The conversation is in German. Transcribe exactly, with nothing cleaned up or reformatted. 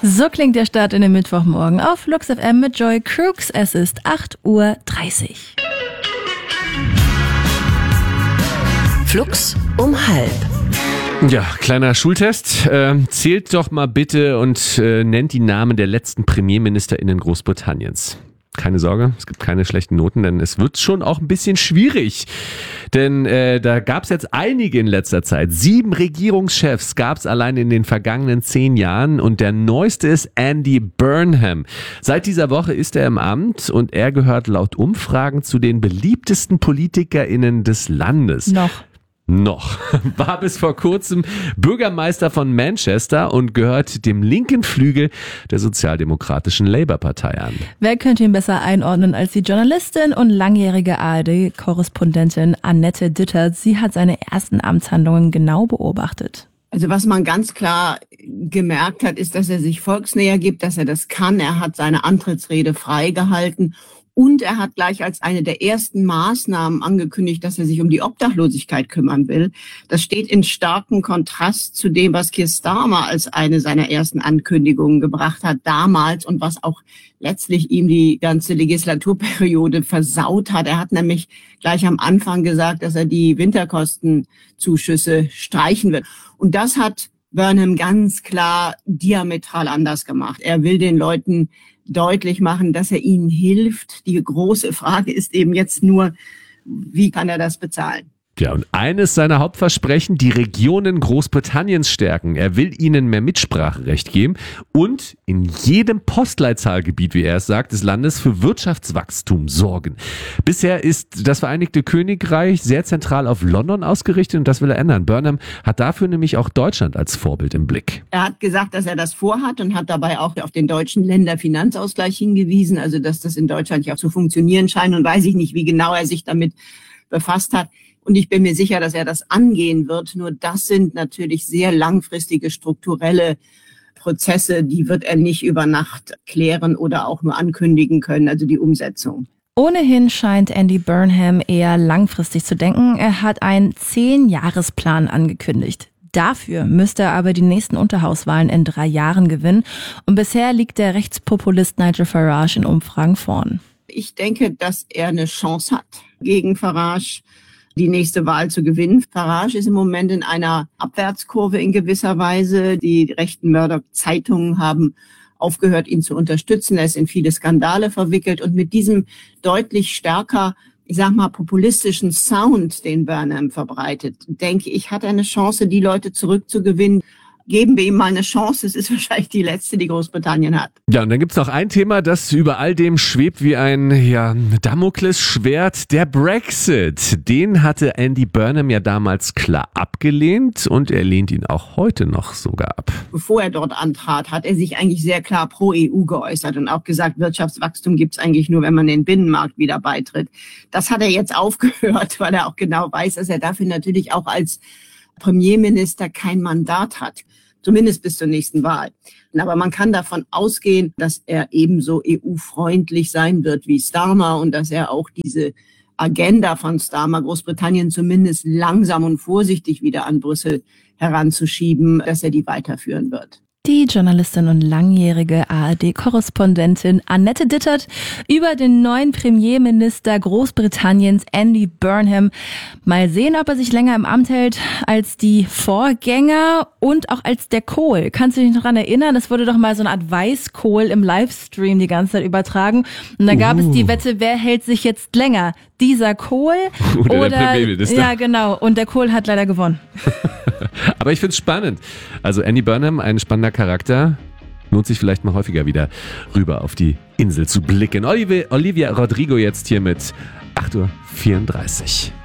So klingt der Start in den Mittwochmorgen auf Flux F M mit Joy Crooks. Es ist acht Uhr dreißig. Flux um halb. Ja, kleiner Schultest. Äh, zählt doch mal bitte und äh, nennt die Namen der letzten PremierministerInnen Großbritanniens. Keine Sorge, es gibt keine schlechten Noten, denn es wird schon auch ein bisschen schwierig. Denn äh, da gab es jetzt einige in letzter Zeit. Sieben Regierungschefs gab es allein in den vergangenen zehn Jahren und der neueste ist Andy Burnham. Seit dieser Woche ist er im Amt und er gehört laut Umfragen zu den beliebtesten PolitikerInnen des Landes. Noch. Noch. War bis vor kurzem Bürgermeister von Manchester und gehört dem linken Flügel der sozialdemokratischen Labour-Partei an. Wer könnte ihn besser einordnen als die Journalistin und langjährige A R D-Korrespondentin Annette Dittert? Sie hat seine ersten Amtshandlungen genau beobachtet. Also was man ganz klar gemerkt hat, ist, dass er sich volksnäher gibt, dass er das kann. Er hat seine Antrittsrede freigehalten. Und er hat gleich als eine der ersten Maßnahmen angekündigt, dass er sich um die Obdachlosigkeit kümmern will. Das steht in starkem Kontrast zu dem, was Keir Starmer als eine seiner ersten Ankündigungen gebracht hat damals und was auch letztlich ihm die ganze Legislaturperiode versaut hat. Er hat nämlich gleich am Anfang gesagt, dass er die Winterkostenzuschüsse streichen wird. Und das hat Burnham ganz klar diametral anders gemacht. Er will den Leuten deutlich machen, dass er ihnen hilft. Die große Frage ist eben jetzt nur, wie kann er das bezahlen? Ja, und eines seiner Hauptversprechen, die Regionen Großbritanniens stärken. Er will ihnen mehr Mitspracherecht geben und in jedem Postleitzahlgebiet, wie er es sagt, des Landes für Wirtschaftswachstum sorgen. Bisher ist das Vereinigte Königreich sehr zentral auf London ausgerichtet und das will er ändern. Burnham hat dafür nämlich auch Deutschland als Vorbild im Blick. Er hat gesagt, dass er das vorhat und hat dabei auch auf den deutschen Länderfinanzausgleich hingewiesen, also dass das in Deutschland ja auch zu funktionieren scheint und weiß ich nicht, wie genau er sich damit befasst hat. Und ich bin mir sicher, dass er das angehen wird. Nur das sind natürlich sehr langfristige strukturelle Prozesse, die wird er nicht über Nacht klären oder auch nur ankündigen können, also die Umsetzung. Ohnehin scheint Andy Burnham eher langfristig zu denken. Er hat einen Zehn-Jahres-Plan angekündigt. Dafür müsste er aber die nächsten Unterhauswahlen in drei Jahren gewinnen. Und bisher liegt der Rechtspopulist Nigel Farage in Umfragen vorn. Ich denke, dass er eine Chance hat gegen Farage, die nächste Wahl zu gewinnen. Farage ist im Moment in einer Abwärtskurve in gewisser Weise. Die rechten Murdoch-Zeitungen haben aufgehört, ihn zu unterstützen. Er ist in viele Skandale verwickelt. Und mit diesem deutlich stärker, ich sag mal, populistischen Sound, den Burnham verbreitet, denke ich, hat er eine Chance, die Leute zurückzugewinnen. Geben wir ihm mal eine Chance. Es ist wahrscheinlich die letzte, die Großbritannien hat. Ja, und dann gibt's noch ein Thema, das über all dem schwebt wie ein ja, Damoklesschwert, der Brexit. Den hatte Andy Burnham ja damals klar abgelehnt und er lehnt ihn auch heute noch sogar ab. Bevor er dort antrat, hat er sich eigentlich sehr klar pro E U geäußert und auch gesagt, Wirtschaftswachstum gibt's eigentlich nur, wenn man den Binnenmarkt wieder beitritt. Das hat er jetzt aufgehört, weil er auch genau weiß, dass er dafür natürlich auch als Premierminister kein Mandat hat, zumindest bis zur nächsten Wahl. Aber man kann davon ausgehen, dass er ebenso E U-freundlich sein wird wie Starmer und dass er auch diese Agenda von Starmer, Großbritannien zumindest langsam und vorsichtig wieder an Brüssel heranzuschieben, dass er die weiterführen wird. Die Journalistin und langjährige A R D-Korrespondentin Annette Dittert über den neuen Premierminister Großbritanniens Andy Burnham. Mal sehen, ob er sich länger im Amt hält als die Vorgänger und auch als der Kohl. Kannst du dich noch daran erinnern? Es wurde doch mal so eine Art Weißkohl im Livestream die ganze Zeit übertragen. Und da gab uh. es die Wette, wer hält sich jetzt länger? Dieser Kohl oder, oder der Premierminister? Ja, genau. Und der Kohl hat leider gewonnen. Aber ich find's spannend. Also Andy Burnham, ein spannender Charakter. Lohnt sich vielleicht mal häufiger wieder rüber auf die Insel zu blicken. Olivia, Olivia Rodrigo jetzt hier mit acht Uhr vierunddreißig.